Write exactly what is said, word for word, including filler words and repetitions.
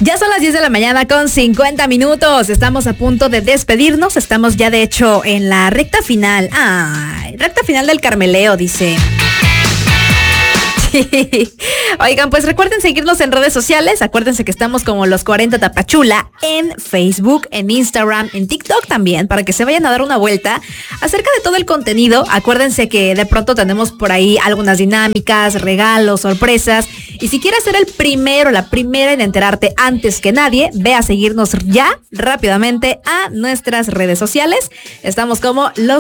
Ya son las diez de la mañana con cincuenta minutos. Estamos a punto de despedirnos. Estamos ya, de hecho, en la recta final. Ay, recta final del Carmeleo, dice. Oigan, pues recuerden seguirnos en redes sociales. Acuérdense que estamos como Los cuarenta Tapachula en Facebook, en Instagram, en TikTok también, para que se vayan a dar una vuelta acerca de todo el contenido. Acuérdense que de pronto tenemos por ahí algunas dinámicas, regalos, sorpresas. Y si quieres ser el primero, la primera en enterarte antes que nadie, ve a seguirnos ya rápidamente a nuestras redes sociales. Estamos como Los